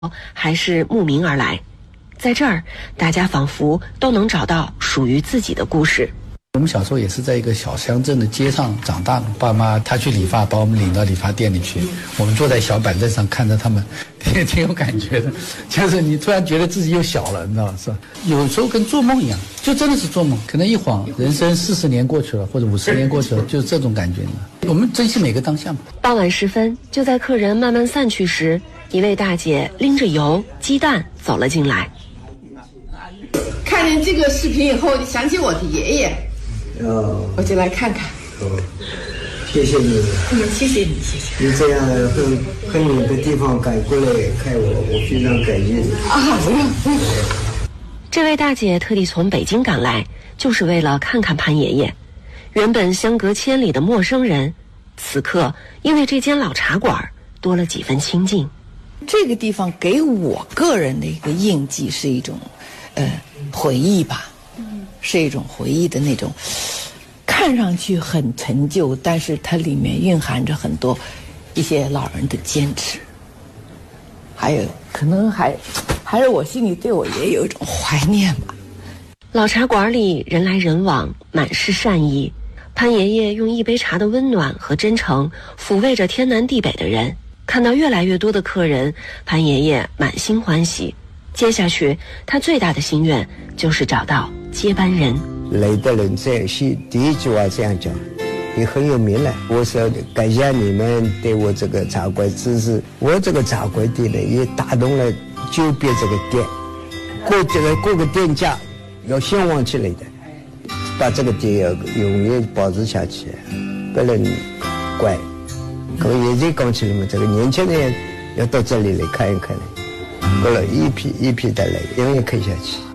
还是慕名而来。在这儿，大家仿佛都能找到属于自己的故事。 我们小时候也是在一个小乡镇的街上长大的，爸妈他去理发，把我们领到理发店里去，我们坐在小板凳上看着他们，挺有感觉的。就是你突然觉得自己又小了，你知道是吧？有时候跟做梦一样，就真的是做梦，可能一晃人生40年过去了，或者50年过去了，就是这种感觉呢。我们珍惜每个当下嘛。 傍晚时分，就在客人慢慢散去时，一位大姐拎着油、鸡蛋走了进来。 看见这个视频以后，想起我的爷爷。我就来看看。 谢谢你。 谢谢你，谢谢。 你这样很远的地方赶过来看我，我非常感谢你。 不用。 这位大姐特地从北京赶来，就是为了看看潘爷爷。原本相隔千里的陌生人，此刻因为这间老茶馆多了几分亲近。 这个地方给我个人的一个印记是一种回忆吧。是一种回忆的那种，看上去很陈旧，但是它里面蕴含着很多一些老人的坚持，还有可能还是我心里对我也有一种怀念吧。 老茶馆里人来人往，满是善意。潘爷爷用一杯茶的温暖和真诚抚慰着天南地北的人。看到越来越多的客人，潘爷爷满心欢喜。接下去他最大的心愿就是找到接班人。 来的人在西第一句话这样讲，你很有名了，我说感谢你们对我这个茶馆支持，我这个茶馆店呢也打动了周边这个店，各个店家要兴旺起来的，把这个店要永远保持下去，不能关。可能现在讲起来嘛，这个年轻人要到这里来看一看了，过了一批一批的来，永远看下去。